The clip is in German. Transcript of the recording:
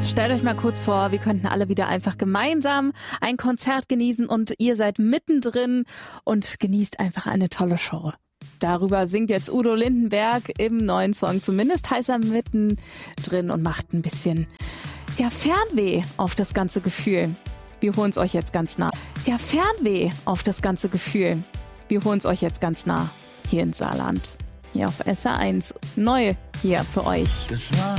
Stellt euch mal kurz vor, wir könnten alle wieder einfach gemeinsam ein Konzert genießen und ihr seid mittendrin und genießt einfach eine tolle Show. Darüber singt jetzt Udo Lindenberg im neuen Song. Zumindest heißt er mittendrin und macht ein bisschen Fernweh auf das ganze Gefühl. Wir holen es euch jetzt ganz nah. Fernweh auf das ganze Gefühl. Wir holen es euch jetzt ganz nah hier in Saarland. Hier auf SR1. Neu hier für euch.